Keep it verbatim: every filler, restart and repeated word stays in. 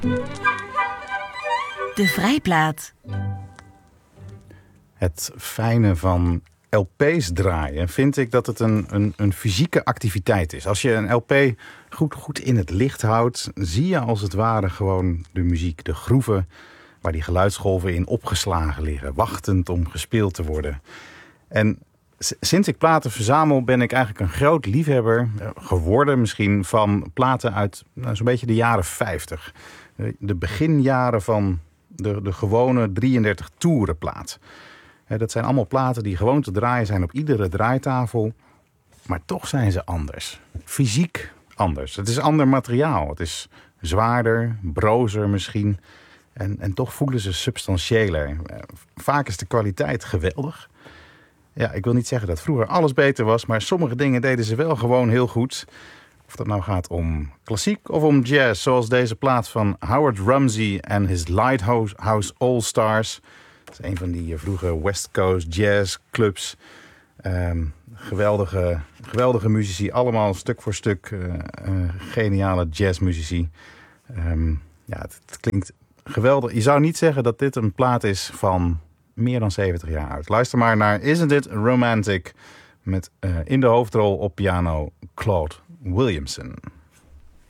De Vrijplaat. Het fijne van L P's draaien vind ik dat het een, een, een fysieke activiteit is. Als je een L P goed, goed in het licht houdt, zie je als het ware gewoon de muziek, de groeven waar die geluidsgolven in opgeslagen liggen, wachtend om gespeeld te worden. En sinds ik platen verzamel ben ik eigenlijk een groot liefhebber geworden misschien van platen uit nou, zo'n beetje de jaren vijftig. De beginjaren van de, de gewone drieëndertig toeren plaat. Dat zijn allemaal platen die gewoon te draaien zijn op iedere draaitafel. Maar toch zijn ze anders. Fysiek anders. Het is ander materiaal. Het is zwaarder, brozer misschien. En, en toch voelen ze substantiëler. Vaak is de kwaliteit geweldig. Ja, ik wil niet zeggen dat vroeger alles beter was, maar sommige dingen deden ze wel gewoon heel goed. Of dat nou gaat om klassiek of om jazz, zoals deze plaat van Howard Rumsey en his Lighthouse All-Stars. Dat is een van die vroege West Coast jazz clubs. Um, geweldige, geweldige muzici, allemaal stuk voor stuk uh, uh, geniale jazzmuzici. Um, ja, het, het klinkt geweldig. Je zou niet zeggen dat dit een plaat is van meer dan zeventig jaar oud. Luister maar naar Isn't It Romantic met uh, in de hoofdrol op piano Claude Williamson.